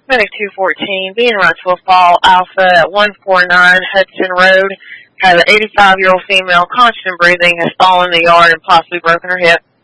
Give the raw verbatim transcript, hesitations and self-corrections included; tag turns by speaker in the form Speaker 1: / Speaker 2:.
Speaker 1: Medic two fourteen, being Russell Fall Alpha at one forty-nine Hudson Road. Have an eighty-five-year-old female, constant breathing, has fallen in the yard and possibly broken her hip.